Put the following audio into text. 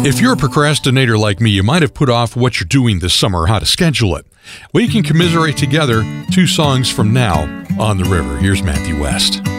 If you're a procrastinator like me, you might have put off what you're doing this summer, how to schedule it. We can commiserate together 2 songs from now on the river. Here's Matthew West.